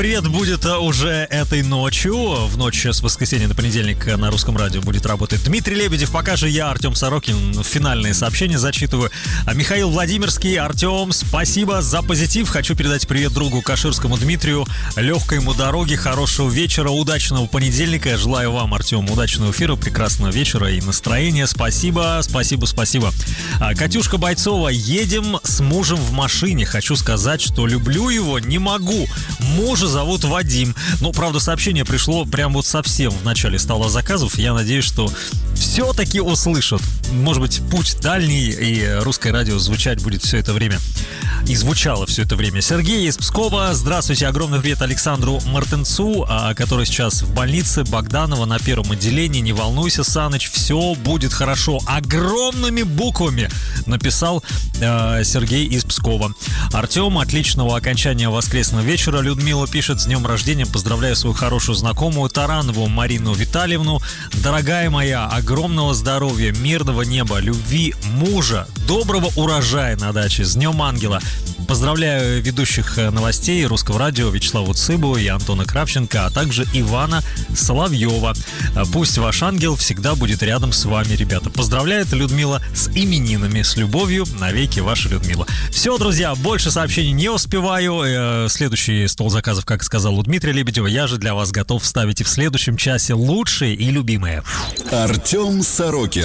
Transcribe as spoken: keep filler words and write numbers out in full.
Привет будет уже этой ночью. В ночь с воскресенья на понедельник на Русском радио будет работать Дмитрий Лебедев. Пока же я, Артем Сорокин, финальные сообщения зачитываю. Михаил Владимирский. Артем, спасибо за позитив. Хочу передать привет другу Каширскому Дмитрию. Легкой ему дороги, хорошего вечера, удачного понедельника. Желаю вам, Артем, удачного эфира, прекрасного вечера и настроения. Спасибо, спасибо, спасибо. Катюшка Бойцова. Едем с мужем в машине. Хочу сказать, что люблю его, не могу. Мужа зовут Вадим. Ну, правда, сообщение пришло прям вот совсем в начале стола заказов. Я надеюсь, что все-таки услышат. Может быть, путь дальний, и русское радио звучать будет все это время. И звучало все это время. Сергей из Пскова. Здравствуйте. Огромный привет Александру Мартынцу, который сейчас в больнице Богданова на первом отделении. Не волнуйся, Саныч, все будет хорошо. Огромными буквами написал э, Сергей из Пскова. Артем, отличного окончания воскресного вечера. Людмила пишет: с днем рождения. Поздравляю свою хорошую знакомую Таранову Марину Витальевну. Дорогая моя, огромного здоровья, мирного неба, любви, мужа, доброго урожая на даче. С днем ангела. Поздравляю ведущих новостей Русского радио Вячеславу Цыбу и Антона Кравченко, а также Ивана Соловьева. Пусть ваш ангел всегда будет рядом с вами, ребята. Поздравляет Людмила с именинами. С любовью, навеки ваша Людмила. Все, друзья, больше сообщений не успеваю. Следующий стол заказов, как сказал у Дмитрия Лебедева, я же для вас готов вставить и в следующем часе лучшие и любимые. Артем Сорокин.